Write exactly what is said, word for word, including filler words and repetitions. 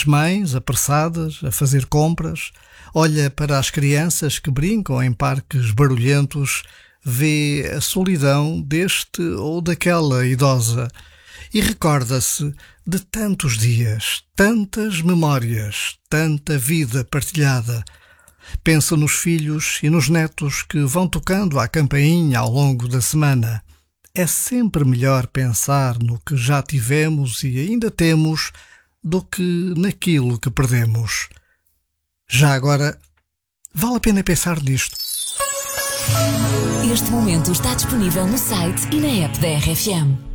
as mães apressadas a fazer compras, olha para as crianças que brincam em parques barulhentos, vê a solidão deste ou daquela idosa e recorda-se de tantos dias, tantas memórias, tanta vida partilhada. Pensa nos filhos e nos netos que vão tocando à campainha ao longo da semana. É sempre melhor pensar no que já tivemos e ainda temos do que naquilo que perdemos. Já agora, vale a pena pensar nisto. Este momento está disponível no site e na app da R F M.